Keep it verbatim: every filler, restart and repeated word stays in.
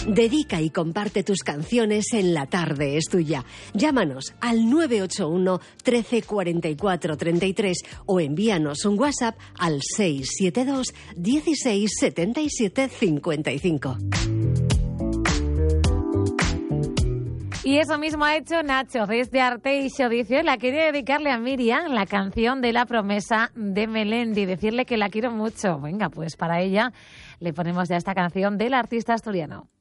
Dedica y comparte tus canciones en La Tarde es Tuya. Llámanos al nueve ocho uno, trece, cuarenta y cuatro, treinta y tres o envíanos un WhatsApp al seis siete dos, dieciséis, setenta y siete, cincuenta y cinco. Y eso mismo ha hecho Nacho desde Arte y Xodicio. La quería dedicarle a Miriam, la canción de La promesa de Melendi. Decirle que la quiero mucho. Venga, pues para ella le ponemos ya esta canción del artista asturiano.